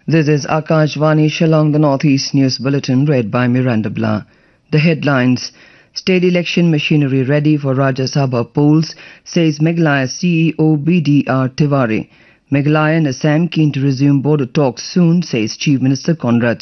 This is Akashvani Shillong, the Northeast News Bulletin, read by Miranda Blah. The headlines: State election machinery ready for Rajya Sabha polls, says Meghalaya CEO BDR Tiwari. Meghalaya and Assam keen to resume border talks soon, says Chief Minister Conrad